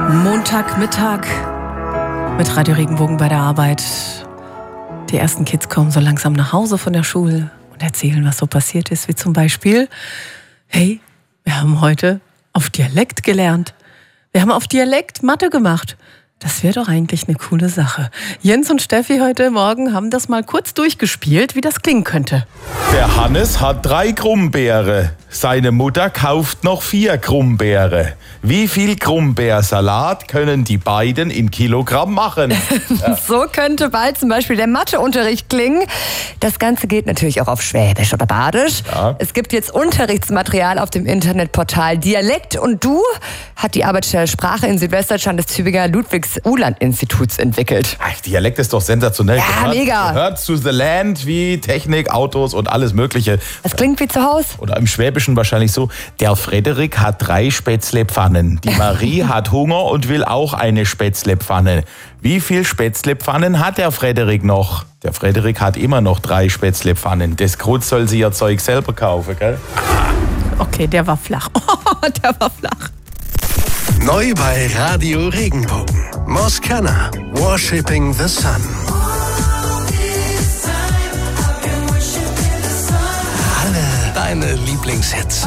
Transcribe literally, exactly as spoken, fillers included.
Montagmittag mit Radio Regenbogen bei der Arbeit. Die ersten Kids kommen so langsam nach Hause von der Schule und erzählen, was so passiert ist. Wie zum Beispiel, hey, wir haben heute auf Dialekt gelernt. Wir haben auf Dialekt Mathe gemacht. Das wäre doch eigentlich eine coole Sache. Jens und Steffi heute Morgen haben das mal kurz durchgespielt, wie das klingen könnte. Der Hannes hat drei Krummbeere. Seine Mutter kauft noch vier Krummbeere. Wie viel Krummbeersalat können die beiden in Kilogramm machen? Ja. So könnte bald zum Beispiel der Matheunterricht klingen. Das Ganze geht natürlich auch auf Schwäbisch oder Badisch. Ja. Es gibt jetzt Unterrichtsmaterial auf dem Internetportal Dialekt und Du hat die Arbeitsstelle Sprache in Südwestdeutschland des Tübinger Ludwigs-Uhland-Instituts entwickelt. Ach, Dialekt ist doch sensationell. Ja, gehört, mega. Gehört zu The Land wie Technik, Autos und alles Mögliche. Das klingt wie zu Hause. Oder im Schwäbischen wahrscheinlich so: Der Frederik hat drei Spätzlepfannen. Die Marie hat Hunger und will auch eine Spätzlepfanne. Wie viel Spätzlepfannen hat der Frederik noch? Der Frederik hat immer noch drei Spätzlepfannen. Das Grut soll sie ihr Zeug selber kaufen, gell? Okay, der war flach. Oh, der war flach. Neu bei Radio Regenbogen. Moscana, Worshipping the Sun. Alle deine Lieblingshits.